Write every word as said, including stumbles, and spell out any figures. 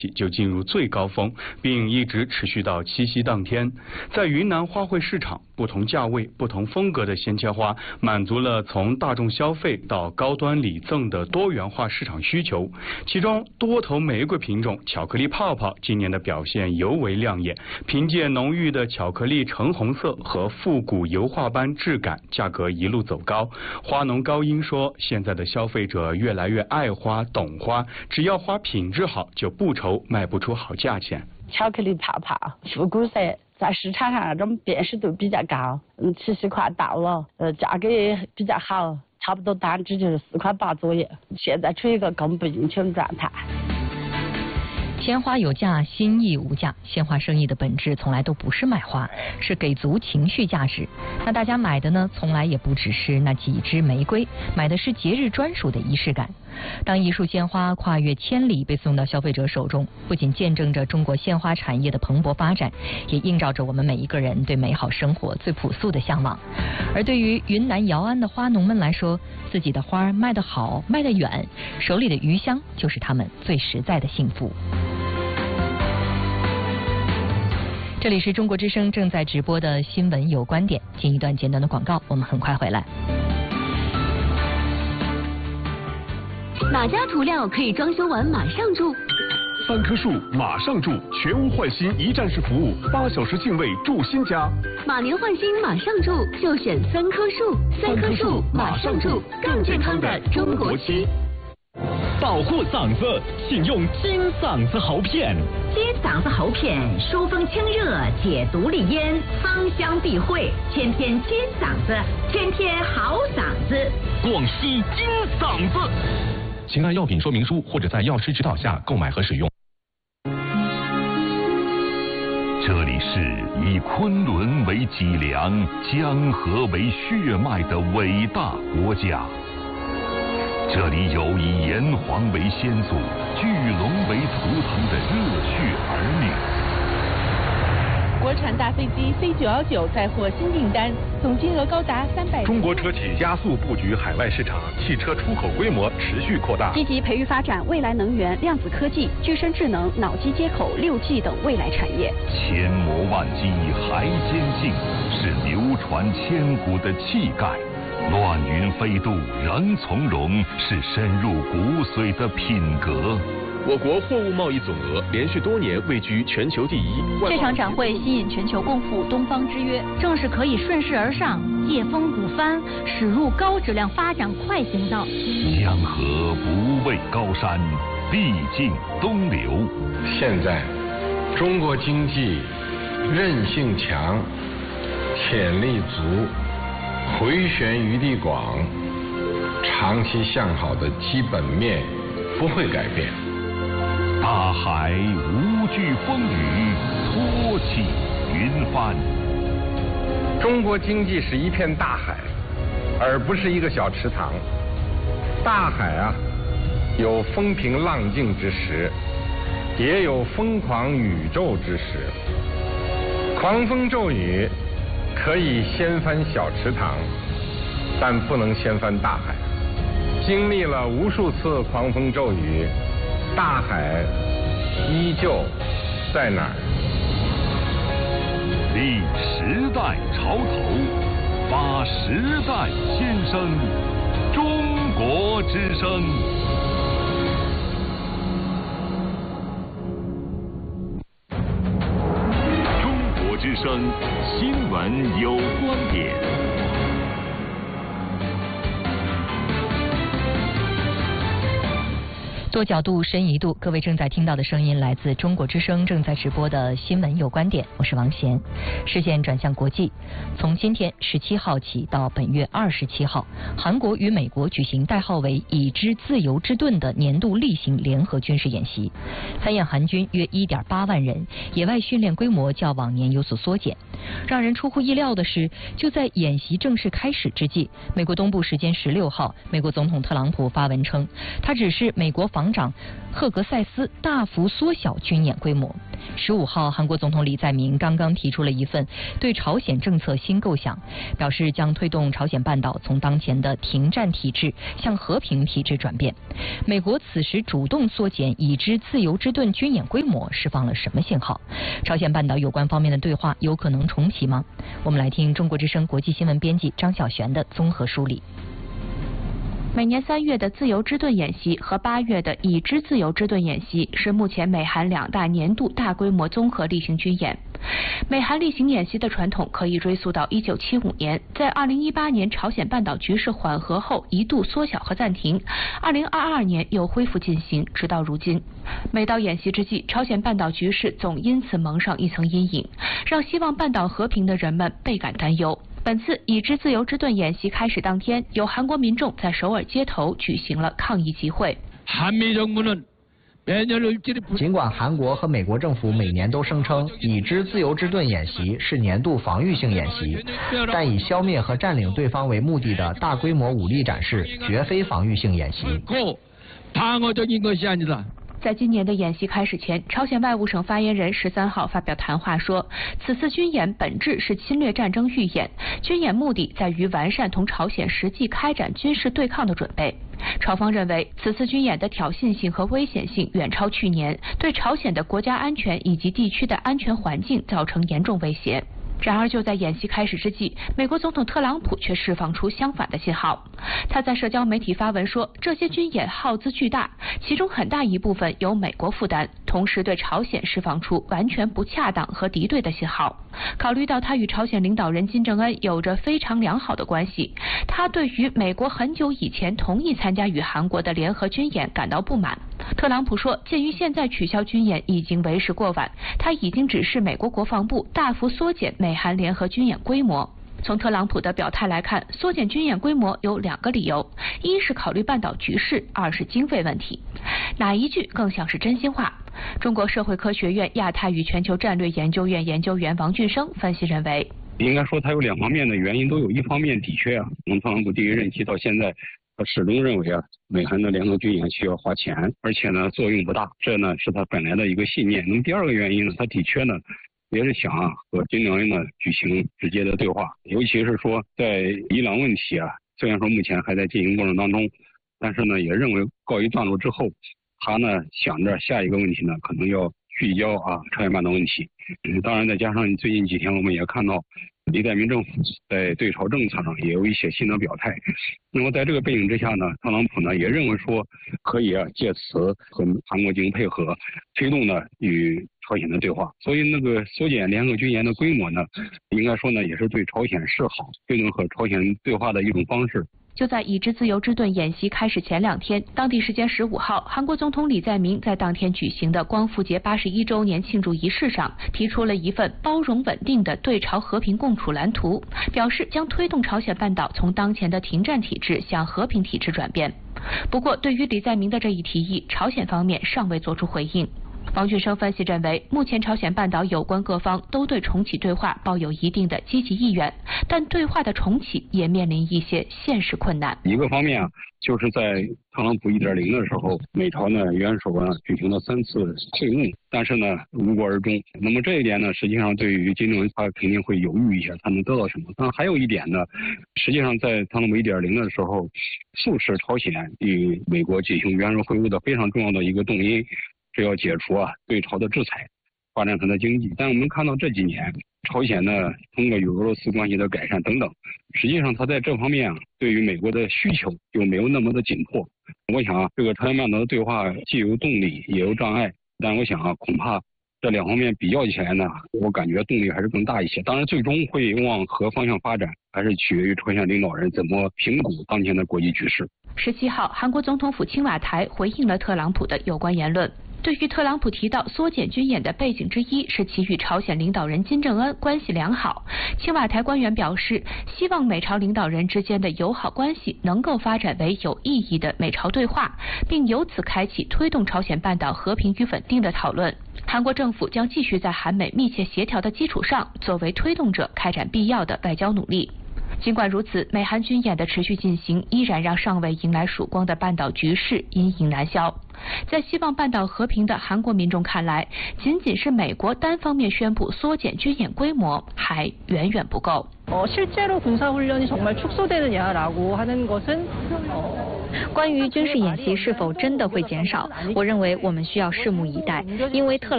就进入最高峰，并一直持续到七夕当天。在云南花卉市场，不同价位、不同风格的鲜切花，满足了从大众消费到高端礼赠的多元化市场需求。其中，多头玫瑰品种巧克力泡泡今年的表现尤为亮眼，凭借浓郁的巧克力橙红色和复古油画般质感，价格一路走高。花农高英说，现在的消费者越来越爱花、懂花，只要花品质好，就不愁卖不出好价钱。 巧克力泡泡复古色，在市场上那种辨识度比较高，嗯，七夕快到了，呃，价格也比较好，差不多单只就是四块八左右，现在处于一个供不应求的状态。 鲜花有价，心意无价。鲜花生意的本质从来都不是卖花，是给足情绪价值。那大家买的呢，从来也不只是那几支玫瑰，买的是节日专属的仪式感。当一束鲜花跨越千里被送到消费者手中，不仅见证着中国鲜花产业的蓬勃发展，也映照着我们每一个人对美好生活最朴素的向往。而对于云南瑶安的花农们来说，自己的花卖得好，卖得远，手里的余香就是他们最实在的幸福。这里是中国之声正在直播的新闻有观点，进一段简短的广告，我们很快回来。 哪家涂料可以装修完马上住？ 三棵树马上住，全屋换新一站式服务，八小时净位住新家。 马年换新马上住，就选三棵树。三棵树马上住，更健康的中国漆。 保护嗓子，请用金嗓子喉片。 金嗓子喉片疏风清热，解毒利咽，芳香避秽，天天金嗓子，天天好嗓子。 广西金嗓子。请按药品说明书或者在药师指导下购买和使用。 这里是以昆仑为脊梁、江河为血脉的伟大国家。这里有以炎黄为先祖、巨龙为图腾的热血儿女。 国产大飞机 C 九一九再获新订单，总金额高达三百。 中国车企加速布局海外市场，汽车出口规模持续扩大。 积极培育发展未来能源、量子科技、具身智能、脑机接口、六 G 等未来产业。 千磨万击还坚劲，是流传千古的气概。乱云飞渡仍从容，是深入骨髓的品格。 我国货物贸易总额连续多年位居全球第一。 这场展会吸引全球共赴东方之约，正是可以顺势而上，借风鼓帆，驶入高质量发展快行道。 江河不畏高山，必经东流。 现在，中国经济韧性强，潜力足，回旋余地广，长期向好的基本面不会改变。 大海无惧风雨，托起云帆。 中国经济是一片大海，而不是一个小池塘。大海啊，有风平浪静之时，也有疯狂宇宙之时。狂风骤雨可以掀翻小池塘，但不能掀翻大海。经历了无数次狂风骤雨，大海依旧在哪儿？ 立时代潮头，发时代先声，中国之声。中国之声新闻有观点。 多角度，深一度。各位正在听到的声音来自中国之声正在直播的新闻有观点，我是王贤。视线转向国际，从今天十七号起到本月二十七号，韩国与美国举行代号为“已知自由之盾”的年度例行联合军事演习。参演韩军约 一点八万人，野外训练规模较往年有所缩减。让人出乎意料的是，就在演习正式开始之际，美国东部时间十六号，美国总统特朗普发文称，他指示美国防长赫格塞斯大幅缩小军演规模。 十五号，韩国总统李在明刚刚提出了一份对朝鲜政策新构想，表示将推动朝鲜半岛从当前的停战体制向和平体制转变。美国此时主动缩减已知自由之盾军演规模，释放了什么信号？朝鲜半岛有关方面的对话有可能重启吗？我们来听中国之声国际新闻编辑张晓璇的综合梳理。 每年三月的自由之盾演习和八月的已知自由之盾演习是目前美韩两大年度大规模综合例行军演。美韩例行演习的传统可以追溯到一九七五年，在二零一八年朝鲜半岛局势缓和后一度缩小和暂停，二零二二年又恢复进行，直到如今。每到演习之际，朝鲜半岛局势总因此蒙上一层阴影，让希望半岛和平的人们倍感担忧。本次已知自由之盾演习开始当天，有韩国民众在首尔街头举行了抗议集会。 尽管韩国和美国政府每年都声称已知自由之盾演习是年度防御性演习，但以消灭和占领对方为目的的大规模武力展示绝非防御性演习。 在今年的演习开始前，朝鲜外务省发言人十三号发表谈话说，此次军演本质是侵略战争预演，军演目的在于完善同朝鲜实际开展军事对抗的准备。朝方认为，此次军演的挑衅性和危险性远超去年，对朝鲜的国家安全以及地区的安全环境造成严重威胁。然而，就在演习开始之际，美国总统特朗普却释放出相反的信号。他在社交媒体发文说，这些军演耗资巨大，其中很大一部分由美国负担，同时对朝鲜释放出完全不恰当和敌对的信号。考虑到他与朝鲜领导人金正恩有着非常良好的关系，他对于美国很久以前同意参加与韩国的联合军演感到不满。特朗普说，鉴于现在取消军演已经为时过晚，他已经指示美国国防部大幅缩减美韩联合军演规模。从特朗普的表态来看，缩减军演规模有两个理由，一是考虑半岛局势，二是经费问题。哪一句更像是真心话？中国社会科学院亚太与全球战略研究院研究员王俊生分析认为， 应该说它有两方面的原因都有，一方面的确啊，从特朗普第一任期到现在，他始终认为啊，美韩的联合军演需要花钱，而且呢作用不大，这呢是他本来的一个信念。那么第二个原因呢，他的确呢也是想啊和金正恩呢举行直接的对话，尤其是说在伊朗问题啊，虽然说目前还在进行过程当中，但是呢也认为告一段落之后，他呢想着下一个问题呢可能要聚焦啊朝鲜半岛问题。当然再加上最近几天我们也看到李在明政府在对朝政策上也有一些新的表态。那么在这个背景之下呢，特朗普呢也认为说可以啊借此和韩国进行配合，推动呢与朝鲜的对话。所以那个缩减联合军演的规模呢，应该说呢也是对朝鲜示好，推动和朝鲜对话的一种方式。 就在已知自由之盾演习开始前两天，当地时间十五号，韩国总统李在明在当天举行的光复节八十一周年庆祝仪式上，提出了一份包容稳定的对朝和平共处蓝图，表示将推动朝鲜半岛从当前的停战体制向和平体制转变。不过，对于李在明的这一提议，朝鲜方面尚未作出回应。王俊生分析认为，目前朝鲜半岛有关各方都对重启对话抱有一定的积极意愿，但对话的重启也面临一些现实困难。 一个方面啊，就是在特朗普 一点零 的时候，美朝呢元首啊举行了三次会晤，但是呢无果而终。那么这一点呢，实际上对于金正恩他肯定会犹豫一下，他能得到什么？但还有一点呢，实际上在特朗普 一点零 的时候，促使朝鲜与美国举行元首会晤的非常重要的一个动因，是要解除啊对朝的制裁，发展它的经济。但我们看到这几年朝鲜呢通过与俄罗斯关系的改善等等，实际上它在这方面啊对于美国的需求就没有那么的紧迫。我想啊这个朝鲜半岛的对话既有动力也有障碍，但我想啊恐怕这两方面比较起来呢，我感觉动力还是更大一些。当然最终会往何方向发展，还是取决于朝鲜领导人怎么评估当前的国际局势。 十七号，韩国总统府青瓦台回应了特朗普的有关言论。对于特朗普提到缩减军演的背景之一是其与朝鲜领导人金正恩关系良好，青瓦台官员表示，希望美朝领导人之间的友好关系能够发展为有意义的美朝对话，并由此开启推动朝鲜半岛和平与稳定的讨论。韩国政府将继续在韩美密切协调的基础上，作为推动者开展必要的外交努力。 尽管如此，美韩军演的持续进行，依然让尚未迎来曙光的半岛局势阴影难消。在希望半岛和平的韩国民众看来，仅仅是美国单方面宣布缩减军演规模还远远不够。 어, 실제로 군사훈련이 정말 축소되느냐라고 하는 것은 어, 关于军事演习是否真的会减少，我认为我们需要拭目以待，因为特朗